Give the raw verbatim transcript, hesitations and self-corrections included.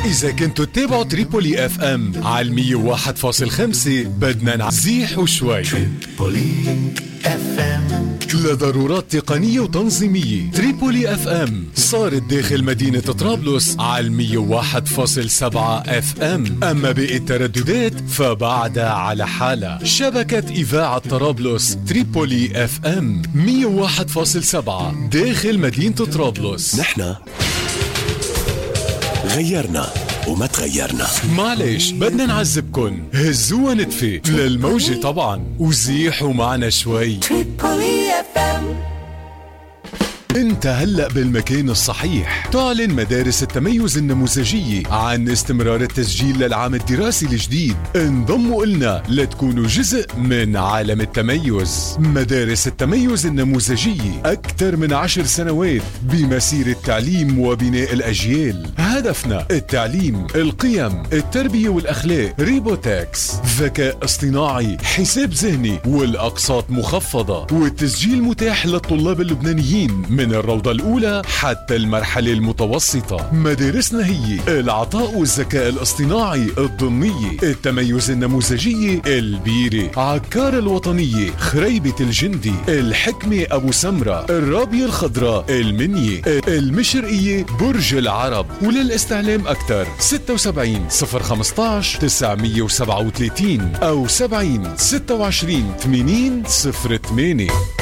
إذا كنتوا تتابعوا تريبولي اف ام على المية وواحد فاصل خمسة بدنا نزيحوا شوي لضرورات تقنية وتنظيمية. تريبولي اف ام صارت داخل مدينة طرابلس على المية وواحد فاصل سبعة اف ام، اما باقي الترددات فبعدها على حالها. شبكة اذاعة طرابلس تريبولي اف ام مية وواحد فاصل سبعة داخل مدينة طرابلس. نحن غيرنا وما تغيرنا. معلش بدنا نعذبكن، هزوها نتفي للموجة طبعا وزيحوا معنا شوي. انت هلأ بالمكان الصحيح. تعلن مدارس التميز النموذجية عن استمرار التسجيل للعام الدراسي الجديد. انضموا إلنا لتكونوا جزء من عالم التميز. مدارس التميز النموذجية أكثر من عشر سنوات بمسيرة تعليم وبناء الأجيال. هدفنا التعليم، القيم، التربية والأخلاق. ريبوتكس، ذكاء اصطناعي، حساب ذهني، والأقساط مخفضة، والتسجيل متاح للطلاب اللبنانيين من الروضة الأولى حتى المرحلة المتوسطة. مدارسنا هي العطاء والذكاء الاصطناعي الضمنية، التميز النموذجية البيرة، عكار الوطنية خريبة الجندي، الحكمة أبو سمرة، الرابية الخضراء المنية، المشرقية برج العرب. وللاستعلام أكثر ستة وسبعين صفر خمستاش تسعمية وسبعة وثلاثين أو سبعين ستة وعشرين ثمانين صفر ثمانية.